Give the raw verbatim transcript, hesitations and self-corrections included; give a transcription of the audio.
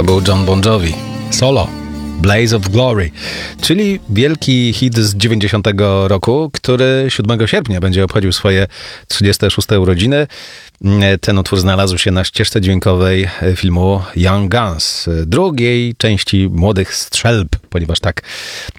To był John Bon Jovi. Solo. Blaze of Glory, czyli wielki hit z dziewięćdziesiątego roku, który siódmego sierpnia będzie obchodził swoje trzydzieste szóste urodziny. Ten utwór znalazł się na ścieżce dźwiękowej filmu Young Guns, drugiej części Młodych Strzelb, ponieważ tak